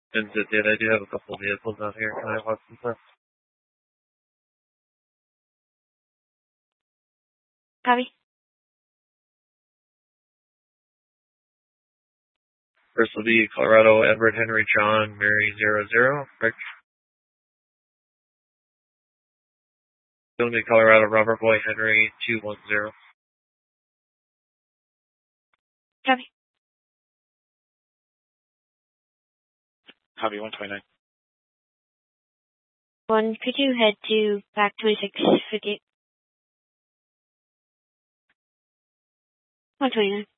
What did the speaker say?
And did I do have a couple of vehicles out here. Can I walk some stuff? Copy. First will be Colorado, Edward Henry John, Mary 00. Right. Going to be Colorado, Robert Boy Henry 210. Copy. Copy 129. Could you head to back 2658? 129.